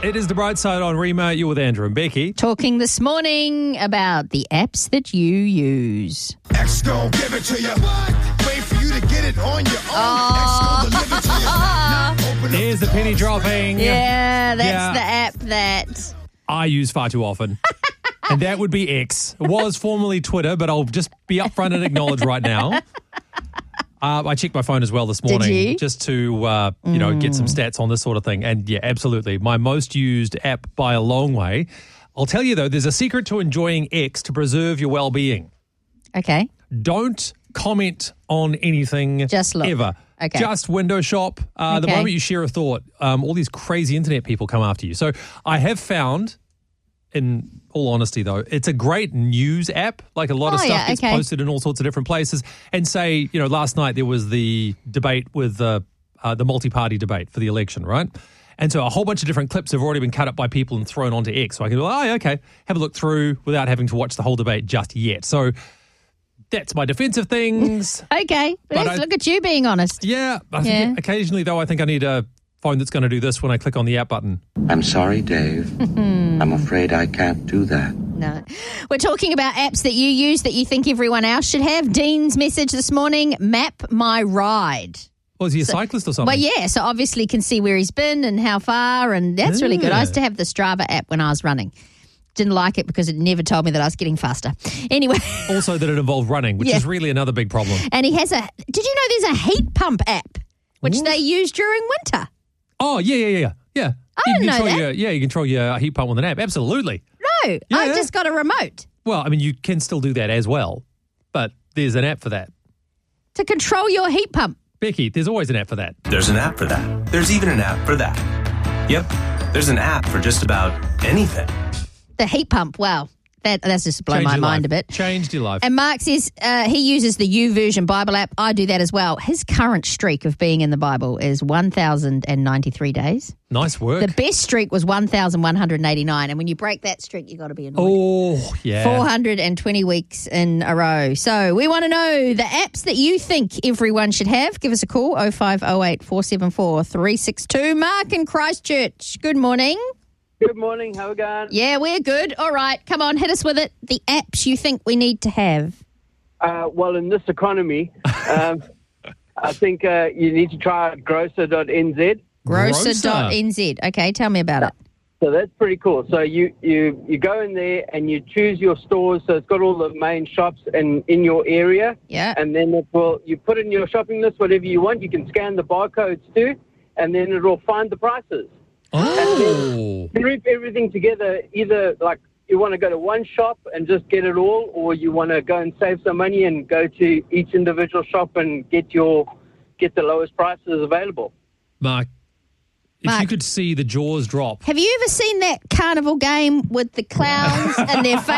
It is The Bright Side on Rima. You're with Andrew and Becky. Talking this morning about the apps that you use. X gon' give it to you. Wait for you to get it on your own. X gon' deliver to you. Now open up Here's the penny dropping. Yeah, that's the app that... I use far too often. And that would be X. It was formerly Twitter, but I'll just be upfront and acknowledge right now. I checked my phone as well this morning. Did you? Just to, get some stats on this sort of thing. And yeah, absolutely. My most used app by a long way. I'll tell you though, there's a secret to enjoying X to preserve your well-being. Okay. Don't comment on anything Just look. ever. Okay. Just window shop. The Okay. moment you share a thought, all these crazy internet people come after you. So I have found, in all honesty though, it's a great news app. Like a lot of stuff gets posted in all sorts of different places. And say, last night there was the debate with the multi-party debate for the election, right? And so a whole bunch of different clips have already been cut up by people and thrown onto X. So I can go, have a look through without having to watch the whole debate just yet. So that's my defense of things. Okay. Let's look at you being honest. Yeah. I think occasionally, though, I think I need a phone that's going to do this when I click on the app button. I'm sorry, Dave. I'm afraid I can't do that. No. We're talking about apps that you use that you think everyone else should have. Dean's message this morning, Map My Ride. Was he a cyclist or something? Well, yeah, so obviously can see where he's been and how far, and that's really good. I used to have the Strava app when I was running. Didn't like it because it never told me that I was getting faster. Anyway. Also that it involved running, which is really another big problem. And he has did you know there's a heat pump app, which they use during winter? Oh, yeah. I didn't know that. You control your heat pump with an app. Absolutely. No, I just got a remote. Well, I mean, you can still do that as well, but there's an app for that. To control your heat pump. Becky, there's always an app for that. There's an app for that. There's even an app for that. Yep, there's an app for just about anything. The heat pump, wow. That's just blown my mind a bit. Changed your life. And Mark says he uses the YouVersion Bible app. I do that as well. His current streak of being in the Bible is 1,093 days. Nice work. The best streak was 1,189. And when you break that streak, you've got to be annoyed. Oh, yeah. 420 weeks in a row. So we want to know the apps that you think everyone should have. Give us a call, 0508 474 362. Mark in Christchurch, good morning. Good morning. How are we going? Yeah, we're good. All right, come on, hit us with it. The apps you think we need to have. Well, in this economy, I think you need to try Grocer.nz. Grocer.nz. Okay, tell me about it. So that's pretty cool. So you go in there and you choose your stores. So it's got all the main shops in your area. Yeah. And then you put in your shopping list whatever you want. You can scan the barcodes too, and then it'll find the prices. Oh. Group everything together, either like you want to go to one shop and just get it all, or you want to go and save some money and go to each individual shop and get the lowest prices available. Mark, if you could see the jaws drop. Have you ever seen that carnival game with the clowns and their faces?